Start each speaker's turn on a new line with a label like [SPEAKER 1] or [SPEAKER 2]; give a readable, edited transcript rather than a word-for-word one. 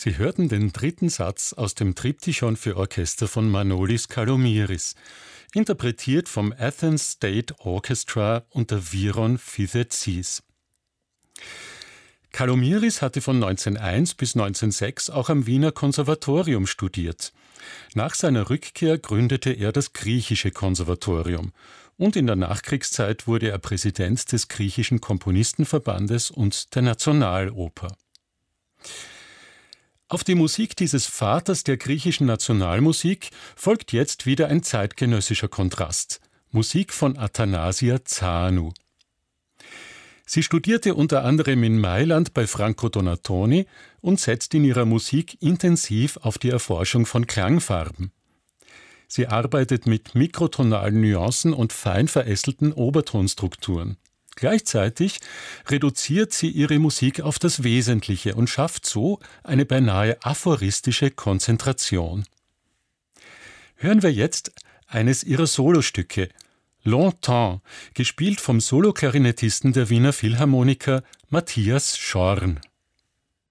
[SPEAKER 1] Sie hörten den dritten Satz aus dem Triptychon für Orchester von Manolis Kalomiris, interpretiert vom Athens State Orchestra unter Viron Phithezis. Kalomiris hatte von 1901 bis 1906 auch am Wiener Konservatorium studiert. Nach seiner Rückkehr gründete er das Griechische Konservatorium und in der Nachkriegszeit wurde er Präsident des Griechischen Komponistenverbandes und der Nationaloper. Auf die Musik dieses Vaters der griechischen Nationalmusik folgt jetzt wieder ein zeitgenössischer Kontrast: Musik von Athanasia Zanou. Sie studierte unter anderem in Mailand bei Franco Donatoni und setzt in ihrer Musik intensiv auf die Erforschung von Klangfarben. Sie arbeitet mit mikrotonalen Nuancen und fein verästelten Obertonstrukturen. Gleichzeitig reduziert sie ihre Musik auf das Wesentliche und schafft so eine beinahe aphoristische Konzentration. Hören wir jetzt eines ihrer Solostücke, Longtemps, gespielt vom Soloklarinettisten der Wiener Philharmoniker Matthias Schorn.